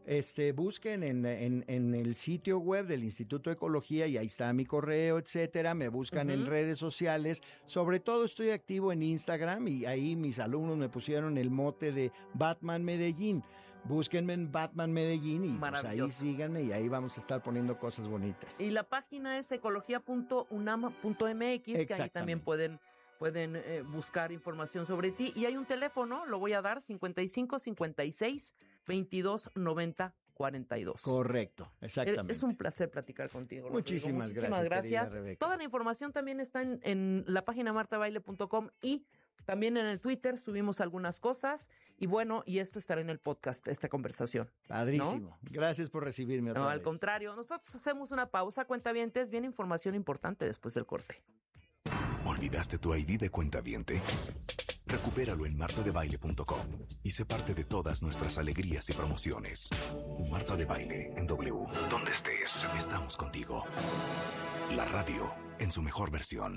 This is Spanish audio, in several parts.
busquen en el sitio web del Instituto de Ecología y ahí está mi correo, etcétera. Me buscan en redes sociales. Sobre todo estoy activo en Instagram y ahí mis alumnos me pusieron el mote de Batman Medellín. Búsquenme en Batman Medellín y pues ahí síganme y ahí vamos a estar poniendo cosas bonitas. Y la página es ecología.unam.mx, que ahí también pueden buscar información sobre ti. Y hay un teléfono, lo voy a dar, 55 56 22 90 42. Correcto, exactamente. Es un placer platicar contigo. Muchísimas gracias. Toda la información también está en la página martadebaile.com y también en el Twitter subimos algunas cosas y esto estará en el podcast, esta conversación. Padrísimo. ¿No? Gracias por recibirme otra vez. Al contrario, nosotros hacemos una pausa, cuentavientes, viene información importante después del corte. ¿Olvidaste tu ID de cuentaviente? Recupéralo en martadebaile.com y sé parte de todas nuestras alegrías y promociones. Marta de Baile en W. Donde estés, estamos contigo. La radio en su mejor versión.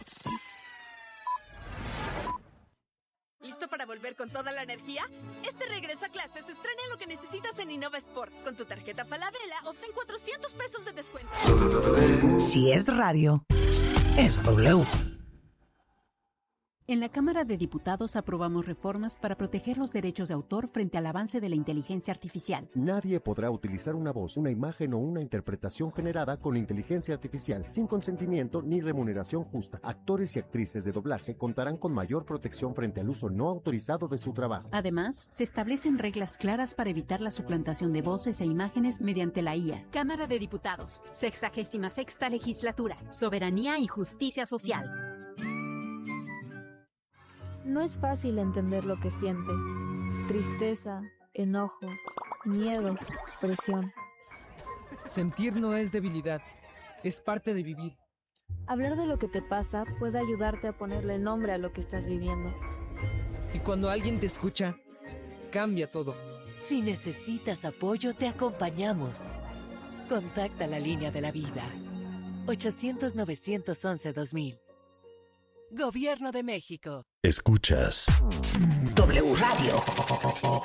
¿Listo para volver con toda la energía? Este regreso a clases estrena lo que necesitas en Innova Sport. Con tu tarjeta Falabella, obtén $400 de descuento. Si es radio, es W. En la Cámara de Diputados aprobamos reformas para proteger los derechos de autor frente al avance de la inteligencia artificial. Nadie podrá utilizar una voz, una imagen o una interpretación generada con inteligencia artificial sin consentimiento ni remuneración justa. Actores y actrices de doblaje contarán con mayor protección frente al uso no autorizado de su trabajo. Además, se establecen reglas claras para evitar la suplantación de voces e imágenes mediante la IA. Cámara de Diputados, 66ª Legislatura, Soberanía y Justicia Social. No es fácil entender lo que sientes. Tristeza, enojo, miedo, presión. Sentir no es debilidad, es parte de vivir. Hablar de lo que te pasa puede ayudarte a ponerle nombre a lo que estás viviendo. Y cuando alguien te escucha, cambia todo. Si necesitas apoyo, te acompañamos. Contacta la línea de la vida. 800-911-2000. Gobierno de México. Escuchas W Radio.